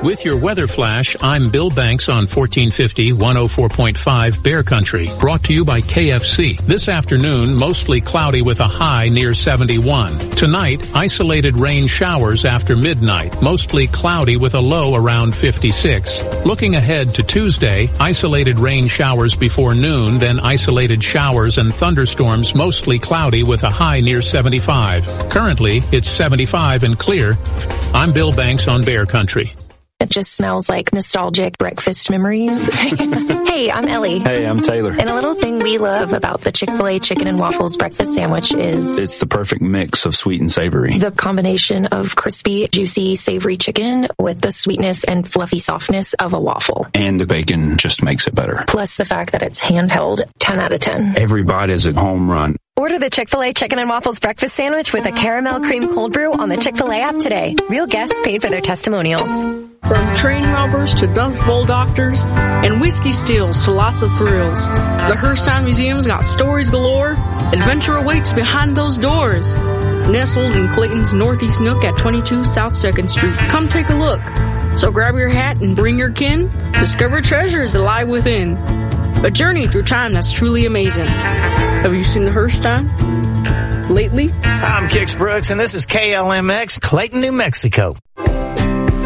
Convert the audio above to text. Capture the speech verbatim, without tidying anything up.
With your weather flash, I'm Bill Banks on fourteen fifty, one oh four point five Bear Country, brought to you by K F C. This afternoon, mostly cloudy with a high near seventy-one. Tonight, isolated rain showers after midnight, mostly cloudy with a low around fifty-six. Looking ahead to Tuesday, isolated rain showers before noon, then isolated showers and thunderstorms, mostly cloudy with a high near seventy-five. Currently, it's seventy-five and clear. I'm Bill Banks on Bear Country. It just smells like nostalgic breakfast memories. Hey, I'm Ellie. Hey, I'm Taylor. And a little thing we love about the Chick-fil-A Chicken and Waffles breakfast sandwich is... it's the perfect mix of sweet and savory. The combination of crispy, juicy, savory chicken with the sweetness and fluffy softness of a waffle. And the bacon just makes it better. Plus the fact that it's handheld, ten out of ten. Every bite is a home run. Order the Chick-fil-A Chicken and Waffles breakfast sandwich with a caramel cream cold brew on the Chick-fil-A app today. Real guests paid for their testimonials. From train robbers to Dust Bowl doctors and whiskey steals to lots of thrills, the Hearthstone Museum's got stories galore. Adventure awaits behind those doors. Nestled in Clayton's Northeast Nook at twenty-two South second Street. Come take a look. So grab your hat and bring your kin. Discover treasures alive within. A journey through time that's truly amazing. Have you seen the Hearthstone lately? I'm Kix Brooks, and this is K L M X, Clayton, New Mexico.